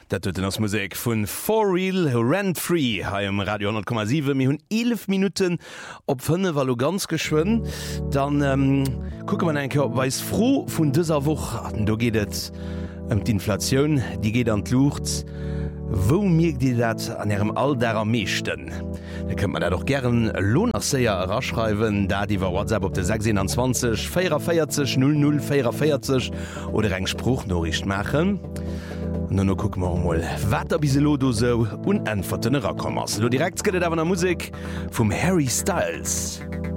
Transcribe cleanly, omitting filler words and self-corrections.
Dat huet ass Musik vun For Real Rent Free ha im Radio 10,7 mir hunn 11 Minuten op fënne war ganz geschwënn. Dann gucke man enke op weis froh vun dëser woch. Do gehtt d'Inflatioun, die geht an d'Lucht. Wo mirgt Di dat an Ärem all der am meeschten? Da könnt man da doch gern Lohnersäier raschreiwen, da die war WhatsApp op de 26 44 00 44 oder eng Spruchnoricht machen. No guck mal wat bis Lodo so unentfertenner kommers. Lo direkt gët awer der Musik vum Harry Styles.